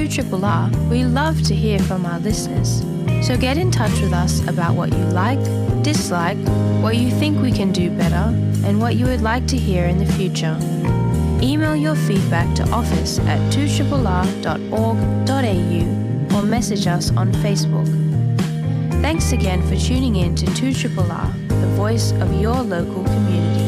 2RRR, we love to hear from our listeners. So get in touch with us about what you like, dislike, what you think we can do better, and what you would like to hear in the future. Email your feedback to office@2rrr.org.au or message us on Facebook. Thanks again for tuning in to 2RRR, the voice of your local community.